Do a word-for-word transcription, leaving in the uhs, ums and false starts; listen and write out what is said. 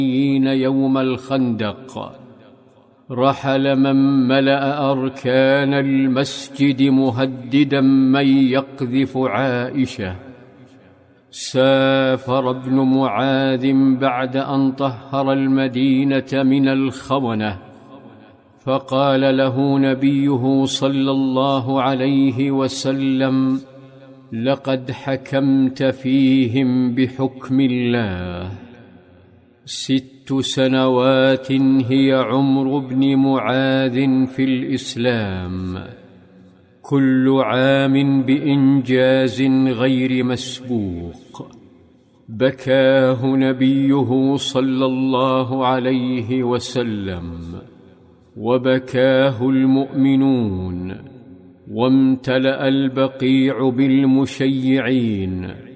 يوم الخندق، رحل من ملأ أركان المسجد مهددا من يقذف عائشة. سافر ابن معاذ بعد أن طهر المدينة من الخونة، فقال له نبيه صلى الله عليه وسلم: لقد حكمت فيهم بحكم الله. ست سنوات هي عمر ابن معاذ في الإسلام، كل عام بإنجاز غير مسبوق. بكاه نبيه صلى الله عليه وسلم، وبكاه المؤمنون، وامتلأ البقيع بالمشيعين.